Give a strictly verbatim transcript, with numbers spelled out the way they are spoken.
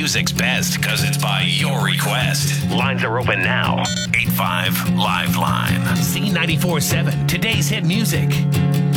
music's best because it's by your request. Lines are open now. eight five Live Line. C ninety-four point seven, today's hit music.